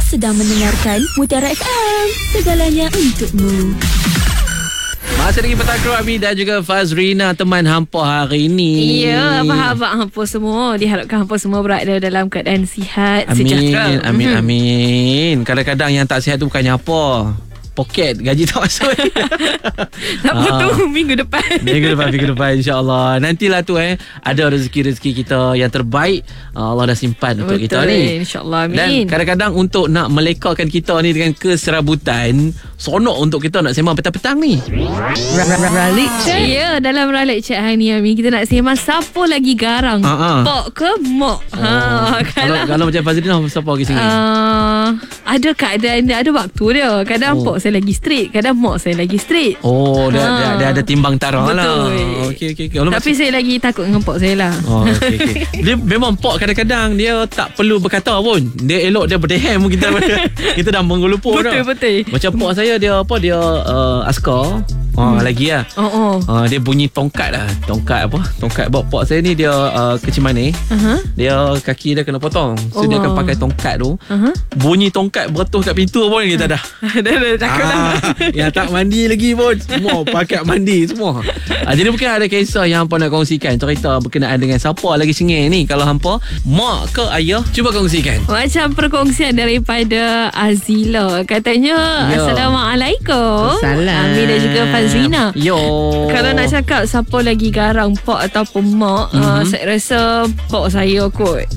sedang mendengarkan Mutiara FM. Segalanya untukmu. Masih lagi Petang Kru Ami dan juga Fazrina, teman hampa hari ni. Ya, apa-apa hampa semua. Diharapkan hampa semua berada dalam keadaan sihat, sejahtera. Amin. Kadang-kadang yang tak sihat tu bukannya apa, poket gaji tak masuk. Tak potong minggu depan InsyaAllah. Nantilah tu ada rezeki-rezeki kita yang terbaik, Allah dah simpan untuk kita ni, InsyaAllah. Amin. Dan kadang-kadang untuk nak melekakan kita ni dengan keserabutan, sonok untuk kita nak sembang petang-petang ni. Ralik chat. Ya, dalam Ralik chat hari ni Amin, kita nak sembang siapa lagi garang, pok ke mok. Kalau macam Fazrina, siapa lagi sini? Ada keadaan dia, ada waktu dia. Kadang pok saya lagi straight, kadang mok saya lagi straight. Dia ada timbang tarah lah. Betul. Okey. Tapi saya lagi takut dengan pok saya lah. Okay. Dia memang pok kadang-kadang dia tak perlu berkata pun. Dia elok dia berdehem kita dah menggelupur dah. Betul. Macam pok saya dia askar. Lagi lah. Dia bunyi tongkat lah. Tongkat pok saya ni dia kecil manis. Dia kaki dia kena potong. So dia akan pakai tongkat tu. Bunyi tongkat beretuh kat pintu pun kita dah. Dah takut lah. Yang tak mandi lagi pun semua pakai mandi semua. Jadi mungkin ada kisah yang hampa nak kongsikan, cerita berkenaan dengan siapa lagi sengih ni. Kalau hampa mak ke ayah, cuba kongsikan. Macam perkongsian daripada Azila. Katanya, Assalamualaikum. Salam. Amin dan juga Fazrina. Kalau nak cakap siapa lagi garang, pok ataupun mak, saya rasa pok saya kot.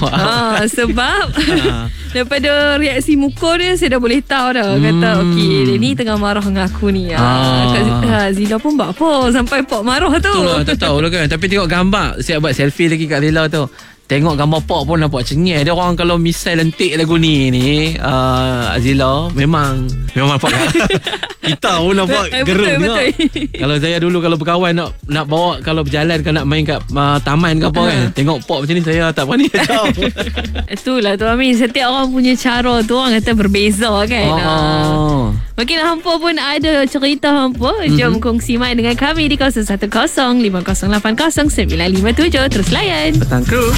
Sebab daripada reaksi muka dia, saya dah boleh tahu dah. Kata okey, dia ni tengah marah dengan aku ni. Kak Zila pun buat apa sampai pok marah tu. Itulah, tak tahulah kan. Tapi tengok gambar, saya buat selfie lagi kat Zila tu. Tengok gambar pok pun nampak cengih. Dia orang kalau misal lentik lagu ni Azila memang nampak kita pun nampak gerung. Betul. Kalau saya dulu kalau berkawan nak bawa, kalau berjalan, kalau nak main kat taman ke apa kan, tengok pok macam ni saya tak berani jauh. Itulah tu Amin, setiap orang punya cara tu orang kata berbeza kan. Mungkin hampa pun ada cerita hampa. Jom kongsi main dengan kami di 0105080957. Terus layan Petang Kru.